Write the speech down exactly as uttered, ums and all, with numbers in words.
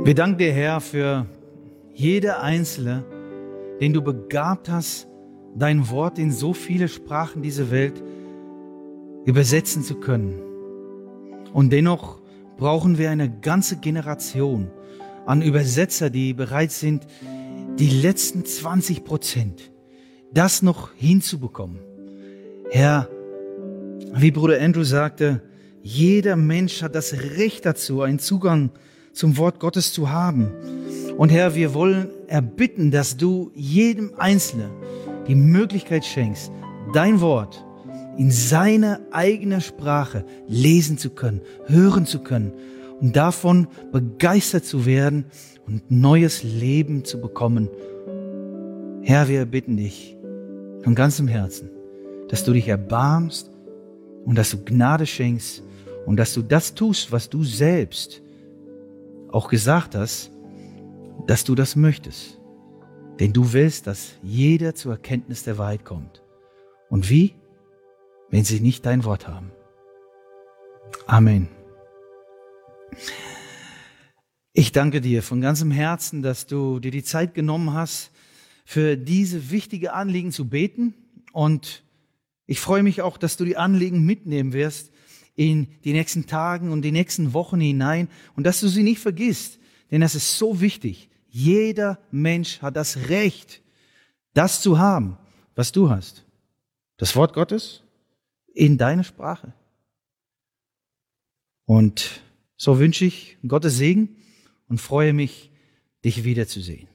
Wir danken dir, Herr, für jede Einzelne, den du begabt hast, dein Wort in so viele Sprachen dieser Welt übersetzen zu können. Und dennoch brauchen wir eine ganze Generation an Übersetzer, die bereit sind, die letzten zwanzig Prozent das noch hinzubekommen. Herr, wie Bruder Andrew sagte, jeder Mensch hat das Recht dazu, einen Zugang zum Wort Gottes zu haben. Und Herr, wir wollen erbitten, dass du jedem Einzelnen die Möglichkeit schenkst, dein Wort in seiner eigenen Sprache lesen zu können, hören zu können und davon begeistert zu werden und neues Leben zu bekommen. Herr, wir bitten dich von ganzem Herzen, dass du dich erbarmst und dass du Gnade schenkst und dass du das tust, was du selbst auch gesagt hast, dass du das möchtest. Denn du willst, dass jeder zur Erkenntnis der Wahrheit kommt. Und wie? Wenn sie nicht dein Wort haben. Amen. Ich danke dir von ganzem Herzen, dass du dir die Zeit genommen hast, für diese wichtige Anliegen zu beten. Und ich freue mich auch, dass du die Anliegen mitnehmen wirst in die nächsten Tagen und die nächsten Wochen hinein und dass du sie nicht vergisst. Denn das ist so wichtig. Jeder Mensch hat das Recht, das zu haben, was du hast. Das Wort Gottes in deiner Sprache. Und so wünsche ich Gottes Segen und freue mich, dich wiederzusehen.